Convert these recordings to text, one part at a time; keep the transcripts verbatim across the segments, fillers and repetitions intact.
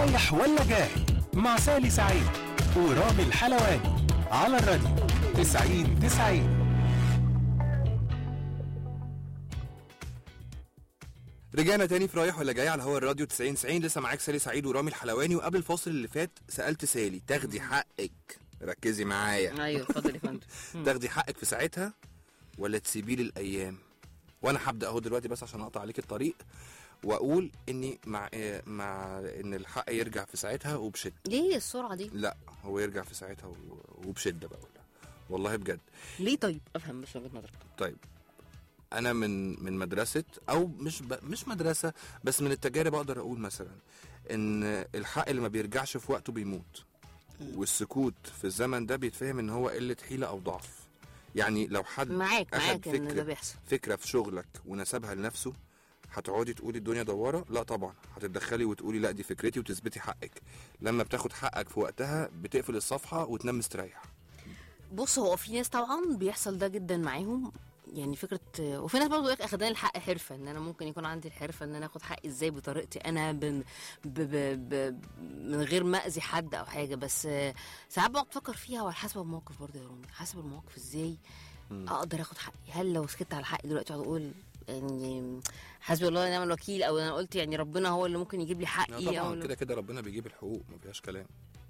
رايح ولا جاي مع سالي سعيد ورامي الحلواني على الراديو تسعين تسعين. رجعنا تاني في رايح ولا جاي على هوا الراديو تسعين تسعين. لسه معاك سالي سعيد ورامي الحلواني. وقبل الفاصل اللي فات سألت سالي تاخدي حقك، ركزي معايا. ايوه اتفضل يا فندم. تاخدي حقك في ساعتها ولا تسيبيه للايام؟ وانا هبدا اهو دلوقتي بس عشان اقطع عليك الطريق واقول اني مع مع ان الحق يرجع في ساعتها وبشده. ليه السرعه دي؟ لا هو يرجع في ساعتها وبشده بقول والله بجد. ليه؟ طيب افهم بس وجهه نظرك. طيب انا من من مدرسه او مش ب... مش مدرسه بس من التجارب اقدر اقول مثلا ان الحق اللي ما بيرجعش في وقته بيموت، والسكوت في الزمن ده بيتفهم ان هو قله حيله او ضعف. يعني لو حد معاك معاك فكرة ان ده بيحصل، فكره في شغلك ونسبها لنفسه، هتقعدي تقولي الدنيا دواره؟ لا طبعا، هتتدخلي وتقولي لا دي فكرتي وتثبتي حقك. لما بتاخد حقك في وقتها بتقفل الصفحه وتنام مستريح. بص هو في ناس طبعا بيحصل ده جدا معاهم، يعني فكره، وفي ناس برضه اخدان الحق حرفه، ان انا ممكن يكون عندي الحرفه ان انا اخد حقي ازاي بطريقتي انا ب... ب... ب... ب... من غير ما اذي حد او حاجه. بس ساعات بقعد افكر فيها وعلى حسب الموقف برضه يا رامي، حسب الموقف ازاي م. اقدر اخد حقي. هل لو سكت على حقي دلوقتي اقعد اقول يعني حسبي الله ونعم الوكيل، او انا قلت يعني ربنا هو اللي ممكن يجيب لي حقي، طبعا او كده كده ربنا بيجيب الحقوق ما فيهاش كلام،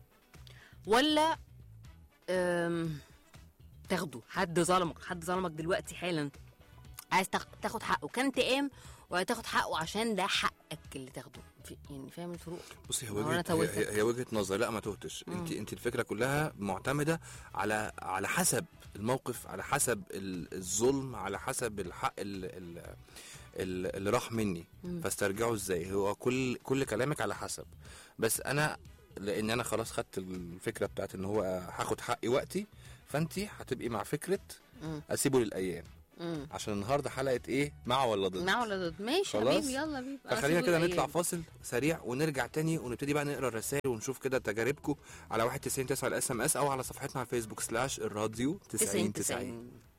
ولا أم... تاخده حد ظلمك، حد ظلمك دلوقتي حالا عايز تاخد حقه كانتقام، ولا تاخد حقه عشان ده حقك اللي تاخده؟ يعني فاهم الفروق؟ بصي هي وجهه هي, هي وجهه نظر. لا ما تهتش انت انت الفكره كلها معتمده على على حسب الموقف، على حسب الظلم، على حسب الحق اللي, اللي راح مني مم. فاسترجعه ازاي. هو كل كل كلامك على حسب. بس انا لان انا خلاص خدت الفكره بتاعت ان هو هاخد حقي وقتي، فانت هتبقي مع فكره مم. اسيبه للايام. مم. عشان النهارده حلقه ايه؟ مع ولا ضد؟ مع ولا ضد. ماشي حبيبي يلا بينا. فخلينا كده نطلع فاصل سريع ونرجع تاني ونبتدي بقى نقرا الرسائل ونشوف كده تجاربكم على واحد تسعين تسعة الاس ام اس او على صفحتنا على الفيسبوك سلاش الراديو تسعين تسعين.